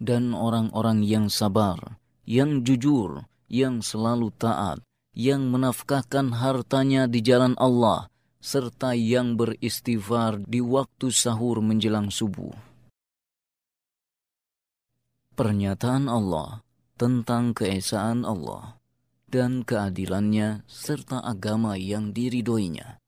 dan orang-orang yang sabar, yang jujur, yang selalu taat, yang menafkahkan hartanya di jalan Allah, serta yang beristighfar di waktu sahur menjelang subuh. Pernyataan Allah tentang keesaan Allah dan keadilannya serta agama yang diridhoinya.